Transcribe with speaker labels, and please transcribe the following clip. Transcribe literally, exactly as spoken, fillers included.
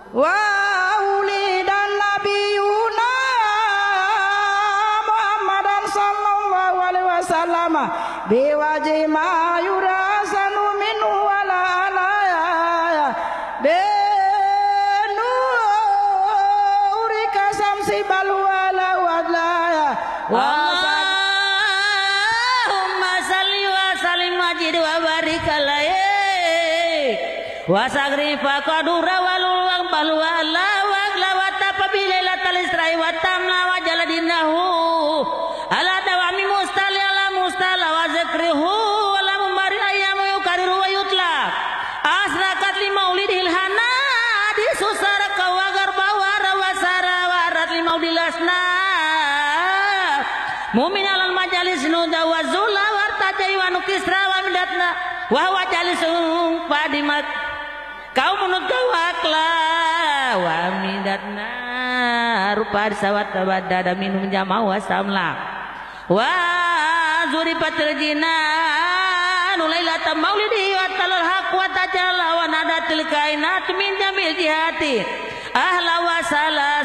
Speaker 1: wa ulidan nabiyuna Muhammadan sallallahu alaihi wasallam biwajhi ma yurasanu minhu wala alaya benurika samsi balwala wadlaya wa wasagri faqadura walul wang balwala wagla watapa bilela talisrai watamla wajaladinahu ala dawami mustali ala mustala wa zakrihu ala mumari ayamu yukariru wa yutla asrakat li maulidil hana di susara kawagar bawara wasara warat li maudilasna mumin alal majalis nuda wa zula wartajai wa nukisra wa midatna wa wajalisung padimat kau menurut gawakla wa midatna rupa disawat tabadada minum jama wa samla wa zuri patrjina nulailata maulidi wa talal haq wa tajalla wa nadatil kainat min jamil jihati ahla wa sala